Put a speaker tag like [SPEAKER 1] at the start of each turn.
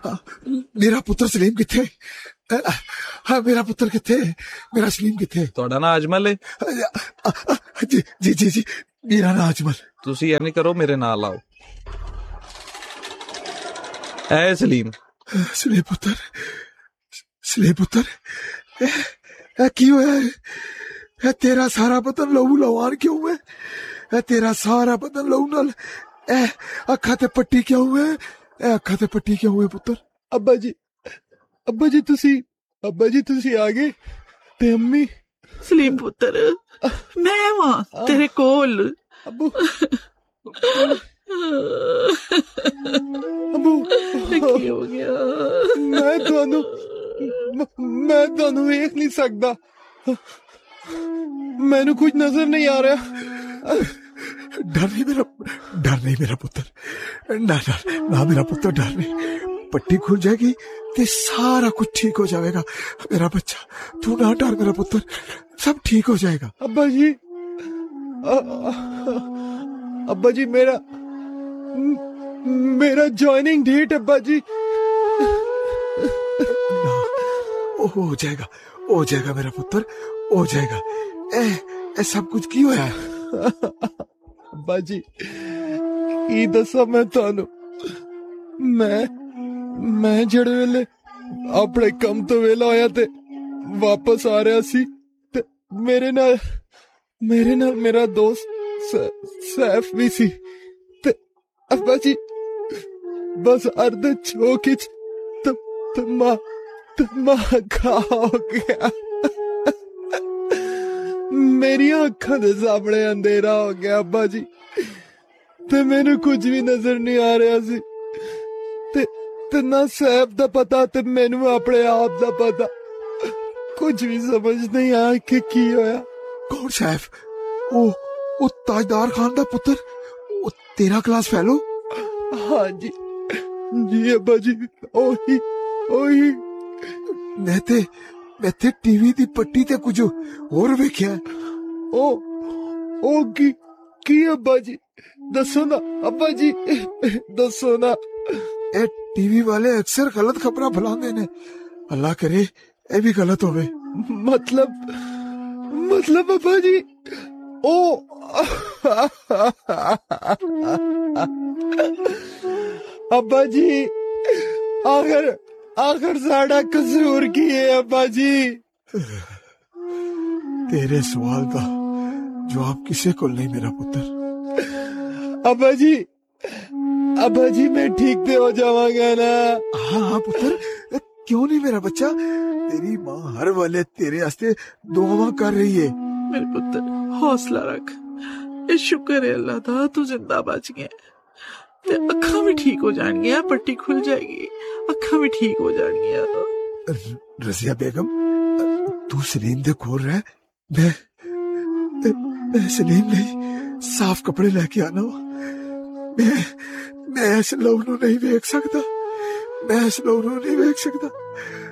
[SPEAKER 1] मेरा पुत्र सलीम किथे? हाँ, मेरा पुत्र किथे? मेरा सलीम किथे?
[SPEAKER 2] ਤੁਹਾਡਾ ਨਾਂ ਅਜਮਲ ਹੈ?
[SPEAKER 1] जी जी जी जी, मेरा नाम अजमल।
[SPEAKER 2] ਤੁਸੀਂ ਐਵੇਂ ਕਰੋ, ਮੇਰੇ ਨਾਲ ਆਓ। ਐ ਸਲੀਮ।
[SPEAKER 1] सलीम पुत्र, सलीम पुत्र, की होया है? तेरा सारा बदन लहू लवान क्यों है? तेरा सारा बदन लहू नाल अखा ते पट्टी क्यों है? अखा ते पट्टी क्यों है पुत्र?
[SPEAKER 3] अब्बा जी तुसी आ गए ते अम्मी।
[SPEAKER 4] सलीम पुत्र, मैं वां तेरे कोल।
[SPEAKER 3] अब्बू अब्बू
[SPEAKER 4] की हो गया?
[SPEAKER 3] मैं तुहानू वेख नहीं सकदा, मैनू कुछ नजर नहीं आ रहा।
[SPEAKER 1] डर नहीं मेरा पुत्र, ना ना ना मेरा पुत्र, डर नहीं। पट्टी खुल जाएगी तो सारा कुछ ठीक हो जाएगा मेरा बच्चा, तू ना डर मेरा पुत्र, सब ठीक हो जाएगा।
[SPEAKER 3] अब्बा जी मेरा ज्वाइनिंग डेट अब्बा जी।
[SPEAKER 1] हो जाएगा मेरा पुत्र, हो जाएगा। ए सब कुछ की होया?
[SPEAKER 3] अब्बा जी की दसा मैं तुहानू, मैं जेड़े वेले अपने कम तो वेला होया ते वापस आ रहा सी ते मेरे नाल मेरा दोस्त सैफ भी सी ते अब्बा जी बस अर्ध चौक धमाका हो गया। मेरी अखा दे सामने अंधेरा हो गया अब्बा जी, ते मैनू कुछ भी नजर नहीं आ रहा सी ते ना सैफ दा पता ते मैनू अपने आप दा पता, कुछ भी समझ नहीं आया कि की होया।
[SPEAKER 1] कौन सैफ? ओ ताजदार खान दा पुत्र, ओ तेरा क्लास फेलो?
[SPEAKER 3] हाँ जी अब्बा जी, ओही
[SPEAKER 1] मैं ते टीवी दी पट्टी ते कुछ और वेख्या।
[SPEAKER 3] ओ की अब्बा जी दसो ना, अब्बा जी दसो ना।
[SPEAKER 1] ए टीवी वाले अक्सर गलत खबरां फैलांदे ने, अल्लाह करे ए भी गलत होवे।
[SPEAKER 3] मतलब अब्बा जी ओ अब्बा जी आखिर साड़ा कसूर की है अब्बा जी?
[SPEAKER 1] तेरे सवाल का जवाब किसे को नहीं मेरा पुत्र।
[SPEAKER 3] अब्बा जी मैं ठीक ते हो जावांगा ना?
[SPEAKER 1] हाँ पुत्र, क्यों नहीं मेरा बच्चा, तेरी माँ हर वाले तेरे वास्ते दुआ कर रही है।
[SPEAKER 4] मेरे पुत्र हौसला रख, ये शुक्र है अल्लाह दा तू जिंदा बच गया, ते अखा भी ठीक हो जाएंगी, पट्टी खुल जाएगी, अखा भी ठीक हो जाएंगी।
[SPEAKER 1] रजिया बेगम तू सलीम दे कोल रह, मैं सलीम नहीं साफ कपड़े लेके आना। मैं इस लहू नहीं वेख सकता, मैं इस लहू नहीं वेख सकता।